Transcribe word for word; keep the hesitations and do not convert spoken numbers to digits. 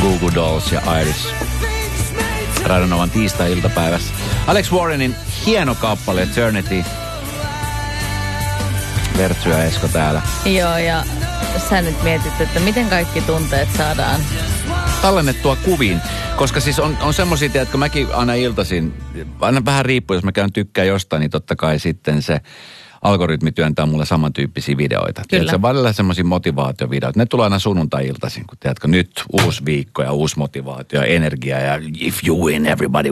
Goo Goo Dolls ja Iris. Radionovan tiistai-iltapäivässä. Alex Warrenin hieno kappale Eternity. Vertsu ja Esko täällä. Joo, ja sä nyt mietit, että miten kaikki tunteet saadaan tallennettua kuviin. Koska siis on, on semmosia, että mäkin aina iltaisin, aina vähän riippuu, jos mä käyn tykkää jostain, niin totta kai sitten se algoritmi työntää mulle samantyyppisiä videoita. Kyllä. Se on välillä semmoisia motivaatiovideoita. Ne tulee aina sunnuntai-iltaisin, kun tiedätkö, nyt uusi viikko ja uusi motivaatio ja energia ja if you win, everybody